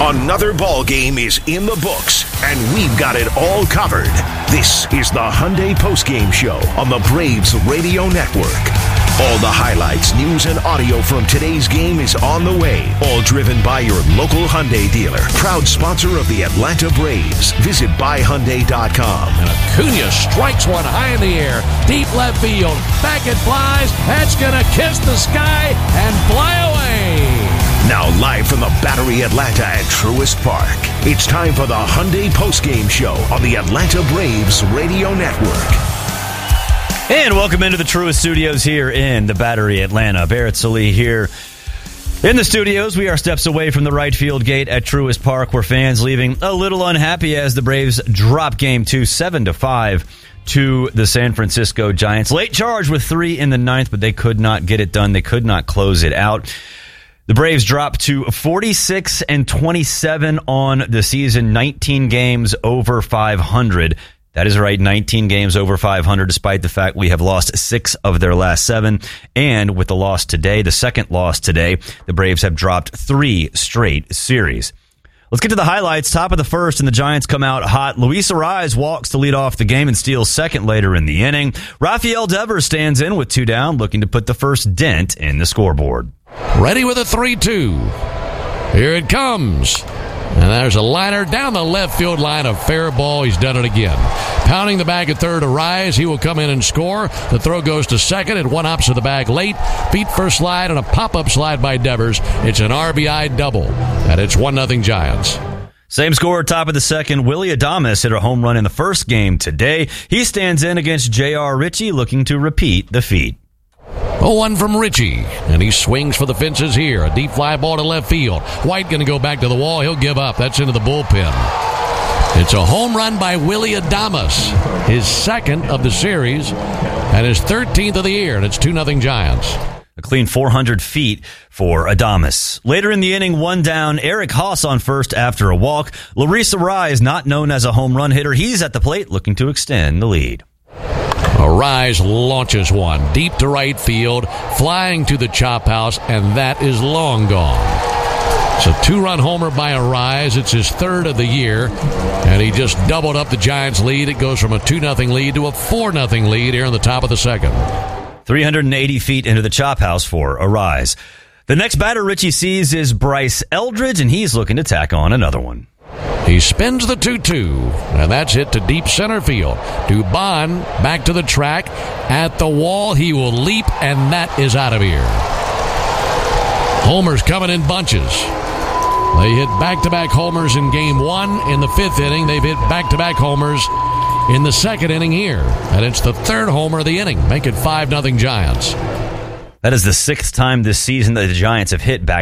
Another ball game is in the books, and we've got it all covered. This is the Hyundai Postgame Show on the Braves Radio Network. All the highlights, news, and audio from today's game is on the way. All driven by your local Hyundai dealer. Proud sponsor of the Atlanta Braves. Visit buyhyundai.com. And Acuna strikes one high in the air. Deep left field. Back it flies. That's going to kiss the sky and fly away. Now live from the Battery Atlanta at Truist Park. It's time for the Hyundai Postgame Show on the Atlanta Braves Radio Network. And welcome into the Truist Studios here in the Battery Atlanta. Barrett Sallee here in the studios. We are steps away from the right field gate at Truist Park, where fans leaving a little unhappy as the Braves drop Game 2 7-5 to the San Francisco Giants. Late charge with 3 in the ninth, but they could not get it done. They could not close it out. The Braves dropped to 46-27 on the season, 19 games over 500. That is right, 19 games over 500, despite the fact we have lost 6 of their last 7. And with the loss today, the second loss today, the Braves have dropped 3 straight series. Let's get to the highlights. Top of the first, and the Giants come out hot. Luis Arraez walks to lead off the game and steals second later in the inning. Rafael Devers stands in with 2 down, looking to put the first dent in the scoreboard. Ready with a 3-2. Here it comes. And there's a liner down the left field line, a fair ball. He's done it again. Pounding the bag at third, Arraez. He will come in and score. The throw goes to second, and one opposite the bag late. Feet first slide and a pop-up slide by Devers. It's an RBI double, and it's 1-0 Giants. Same score, top of the second. Willy Adames hit a home run in the first game today. He stands in against J.R. Ritchie, looking to repeat the feat. 0-1 from Ritchie, and he swings for the fences here. A deep fly ball to left field. White going to go back to the wall. He'll give up. That's into the bullpen. It's a home run by Willy Adames, his second of the series, and his 13th of the year, and it's 2-0 Giants. A clean 400 feet for Adames. Later in the inning, 1 down, Eric Haas on first after a walk. Luis Arraez, not known as a home run hitter, he's at the plate looking to extend the lead. Arraez launches one deep to right field, flying to the chop house, and that is long gone. It's a 2-run homer by Arraez. It's his 3rd of the year, and he just doubled up the Giants' lead. It goes from a 2-0 lead to a 4-0 lead here in the top of the second. 380 feet into the chop house for Arraez. The next batter Ritchie sees is Bryce Eldridge, and he's looking to tack on another one. He spins the 2-2, and that's hit to deep center field. Dubon back to the track. At the wall, he will leap, and that is out of here. Homers coming in bunches. They hit back-to-back homers in Game 1. In the 5th inning, they've hit back-to-back homers in the 2nd inning here. And it's the 3rd homer of the inning. Make it 5-0 Giants. That is the 6th time this season that the Giants have hit back